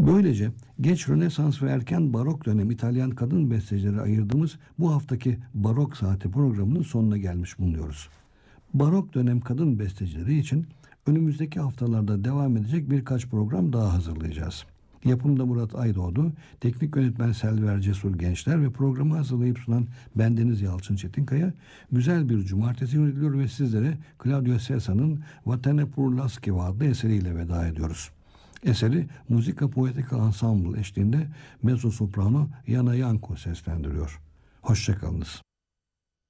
Böylece geç Rönesans ve erken Barok dönem İtalyan kadın bestecileri ayırdığımız bu haftaki Barok Saati programının sonuna gelmiş bulunuyoruz. Barok dönem kadın bestecileri için önümüzdeki haftalarda devam edecek birkaç program daha hazırlayacağız. Yapımda Murat Aydoğdu, teknik yönetmen Selver Cesur Gençler ve programı hazırlayıp sunan bendeniz Yalçın Çetinkaya, güzel bir cumartesi günü diliyor ve sizlere Claudio Cesar'ın Vatene pur Laskiva adlı eseriyle veda ediyoruz. Eseri Musica Poetica Ensemble eşliğinde mezzo soprano Yana Yanko seslendiriyor. Hoşçakalınız.